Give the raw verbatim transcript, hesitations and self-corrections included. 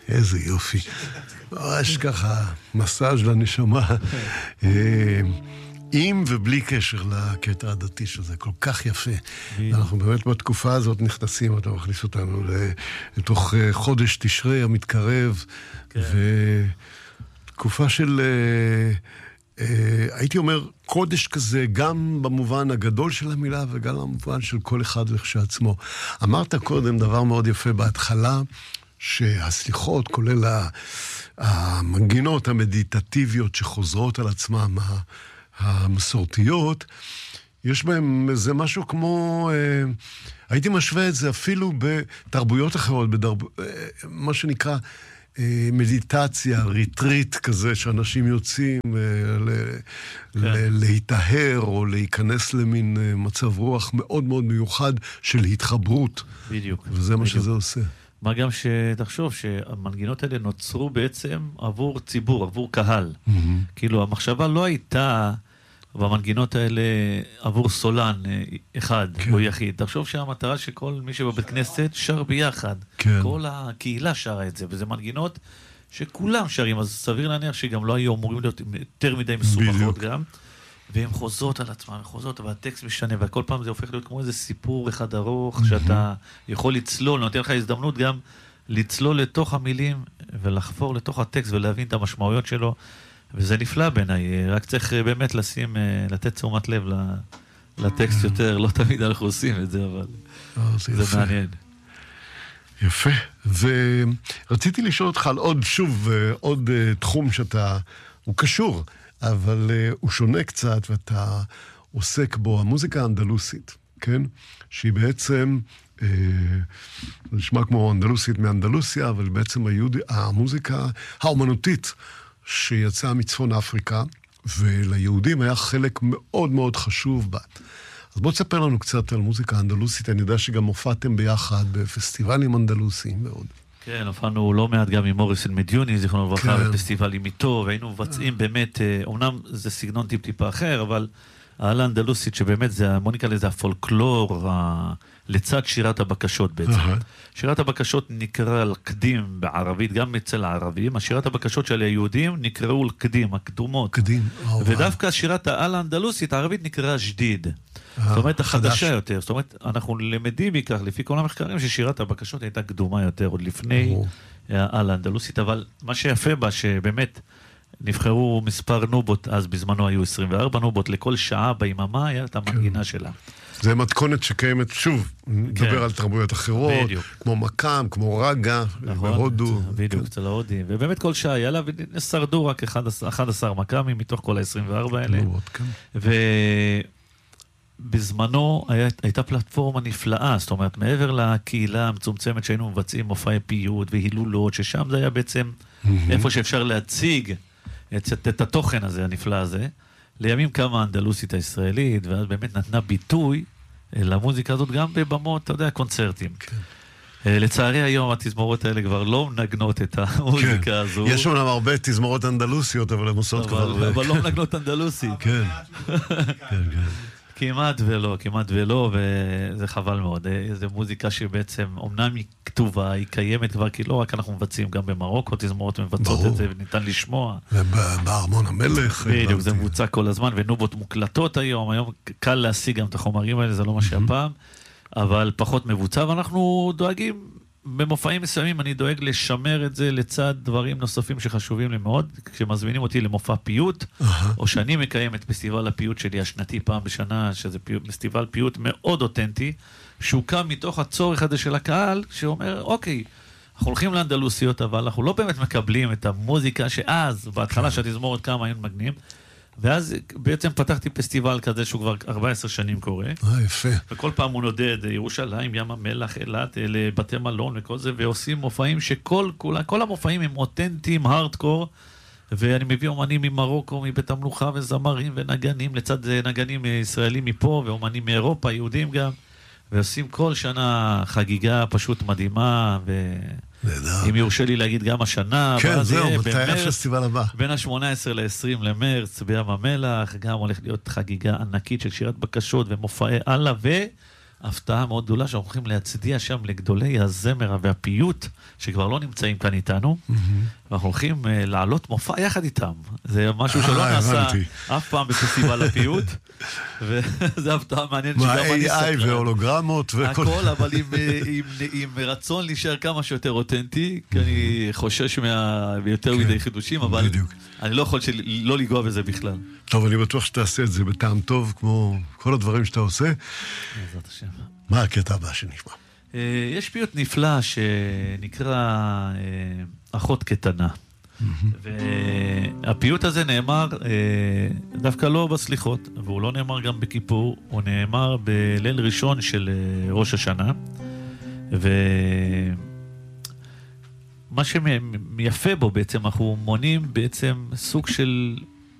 איזה יופי. ממש ככה, מסאז' לנשמה. עם ובלי קשר לקטע הדתי שזה כל כך יפה. אנחנו באמת בתקופה הזאת נכנסים, אתה מכניס אותנו לתוך חודש תשרי המתקרב, ותקופה של, הייתי אומר, קודש כזה, גם במובן הגדול של המילה, וגם במובן של כל אחד לכשעצמו. אמרת קודם דבר מאוד יפה בהתחלה, שהסליחות, כולל המנגינות המדיטטיביות שחוזרות על עצמם, המסורתיות, יש בהם איזה משהו כמו, אה, הייתי משווה את זה אפילו בתרבויות אחרות, בדרב, אה, מה שנקרא אה, מדיטציה, ריטריט כזה, שאנשים יוצאים אה, ל, כן. ל, להיטהר או להיכנס למין אה, מצב רוח מאוד מאוד מיוחד של התחברות. בדיוק. וזה בדיוק. מה שזה עושה. מה גם שתחשוב שהמנגינות האלה נוצרו בעצם עבור ציבור, עבור קהל. Mm-hmm. כאילו המחשבה לא הייתה במנגינות האלה עבור סולן אחד כן. או יחיד. תחשוב שהמטרה שכל מי שבבית כנסת שר ביחד. כן. כל הקהילה שרה את זה, וזה מנגינות שכולם שרים, אז סביר להניח שגם לא היו אמורים להיות יותר מדי מסובכות גם. והן חוזות על עצמם, חוזות, אבל הטקסט משנה, וכל פעם זה הופך להיות כמו איזה סיפור אחד ארוך, שאתה יכול לצלול, נותן לך הזדמנות גם לצלול לתוך המילים, ולחפור לתוך הטקסט, ולהבין את המשמעויות שלו, וזה נפלא בעיניי, רק צריך באמת לשים, לתת תשומת לב לטקסט יותר, לא תמיד אנחנו עושים את זה, אבל זה מעניין. יפה, ורציתי לשאול אותך על עוד, שוב, עוד תחום שאתה, הוא קשור, אבל uh, הוא שונה קצת, ואתה עוסק בו, המוזיקה האנדלוסית, כן? שהיא בעצם, uh, נשמע כמו אנדלוסית מאנדלוסיה, אבל בעצם היהוד, המוזיקה האומנותית שיצאה מצפון אפריקה, וליהודים היה חלק מאוד מאוד חשוב בה. אז בוא תספר לנו קצת על מוזיקה אנדלוסית, אני יודע שגם הופעתם ביחד בפסטיבלים אנדלוסיים ועוד. כן, הופענו לא מעט גם עם מוריסון מדיוני, זיכרונו לברכה, בפסטיבלים איתו, והיינו מבצעים באמת, אומנם זה סגנון טיפ-טיפה אחר, אבל העלה האנדלוסית, שבאמת זה, בוא נקרא לזה הפולקלור, לצד שירת הבקשות בעצם. שירת הבקשות נקרא לקדים בערבית, גם אצל הערבים, השירת הבקשות של היהודים נקראו לקדים, הקדומות. קדים. ודווקא שירת העלה האנדלוסית, הערבית נקרא ג'דיד. זאת אומרת, החדשה יותר. זאת אומרת, אנחנו למדים מכך, לפי כל המחקרים, ששירת הבקשות הייתה קדומה יותר, עוד לפני העלה האנדלוסית, אבל מה שיפה בה, שבאמת נבחרו מספר נובות, אז בזמנו היו עשרים וארבע נובות, לכל שעה ביממה היה את המנגינה שלה. זה מתכונת שקיימת, שוב, נדבר על תרבויות אחרות, כמו מקם, כמו רגע, בהודו. בדיוק, אצל ההודים. ובאמת כל שעה היה לה, ושרדו רק אחד עשר מקמים מתוך כל ה-עשרים וארבע האלה. ובזמנו הייתה פלטפורמה נפלאה, זאת אומרת, מעבר לקהילה המצומצמת שהיינו מבצעים מופעי פיוט והילולות, ששם זה היה בעצם איפה שאפשר להציג את התוכן הזה, הנפלא הזה. לימים קמה האנדלוסית הישראלית, ואז באמת נתנה ביטוי למוזיקה הזאת גם בבמות, אתה יודע, קונצרטים. כן. לצערי היום התזמורות האלה כבר לא מנגנות את המוזיקה כן. הזו. יש אומנם הרבה תזמורות אנדלוסיות, אבל הן עושות כבר... אבל לא מנגנות אנדלוסית. כן. כן, כן. כמעט ולא, כמעט ולא, וזה חבל מאוד. זו מוזיקה שבעצם, אומנם היא כתובה, היא קיימת כבר, כי לא רק אנחנו מבצעים, גם במרוקו, תזמורות מבצעות את זה, וניתן לשמוע. ובארמון המלך. בדיוק, זה מבוצע כל הזמן, ונובות מוקלטות היום, היום קל להשיג גם את החומרים האלה, זה לא מה שהפעם, אבל פחות מבוצע, ואנחנו דואגים, במופעים מסוימים אני דואג לשמר את זה לצד דברים נוספים שחשובים לי מאוד, כשמזמינים אותי למופע פיוט, או שאני מקיים את פסטיבל הפיוט שלי השנתי פעם בשנה, שזה פסטיבל פיוט מאוד אותנטי, שהוא קם מתוך הצורך הזה של הקהל, שאומר, אוקיי, אנחנו הולכים לאנדלוסיות, אבל אנחנו לא באמת מקבלים את המוזיקה שאז, בהתחלה שהתזמורת כמה היינו מגנים, ואז בעצם פתחתי פסטיבל כזה שהוא כבר ארבע עשרה שנים קורה. אה, יפה. וכל פעם הוא נודד, ירושלים, ים המלח, אילת, לבתי מלון וכל זה, ועושים מופעים שכל, כל, כל המופעים הם אותנטיים, הארדקור, ואני מביא אומנים ממרוקו, מבית המלוכה וזמרים ונגנים, לצד נגנים ישראלים מפה, ואומנים מאירופה, יהודים גם, ועושים כל שנה חגיגה פשוט מדהימה, ו... אם יורשה לי להגיד גם השנה, כן, זהו, מתי הפסטיבל הבא? בין ה-שמונה עשרה ל-עשרים למרץ, בים המלח, גם הולך להיות חגיגה ענקית של שירת בקשות ומופעי אללה, הפתעה מאוד גדולה שאנחנו הולכים להצדיע שם לגדולי הזמר והפיוט, שכבר לא נמצאים כאן איתנו, ואנחנו הולכים לעלות מופע יחד איתם. זה משהו שלא נעשה אף פעם בפסטיבל הפיוט, וזה הפתעה מעניינת שגם אני סקרן. מה איי איי והולוגרמות וכל... הכל, אבל עם רצון להישאר כמה שיותר אותנטי, כי אני חושש מיותר מדי חידושים, אבל אני לא יכול לא לגוע בזה בכלל. טוב, אני בטוח שתעשה את זה בטעם טוב, כמו כל הדברים שאתה עושה. בעזרת השם. מה הקטע הבא שנשמע? יש פיוט נפלא שנקרא אחות קטנה. והפיוט הזה נאמר דווקא לא בסליחות, והוא לא נאמר גם בכיפור, הוא נאמר בליל ראשון של ראש השנה. ומה שיפה בו בעצם, אנחנו מונים בעצם סוג של